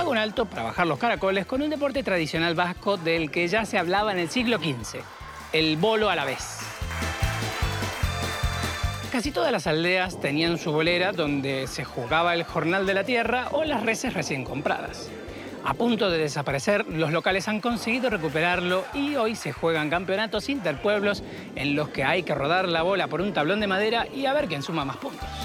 hago un alto para bajar los caracoles con un deporte tradicional vasco del que ya se hablaba en el siglo XV, el bolo alavés. Casi todas las aldeas tenían su bolera donde se jugaba el jornal de la tierra o las reses recién compradas. A punto de desaparecer, los locales han conseguido recuperarlo y hoy se juegan campeonatos interpueblos en los que hay que rodar la bola por un tablón de madera y a ver quién suma más puntos.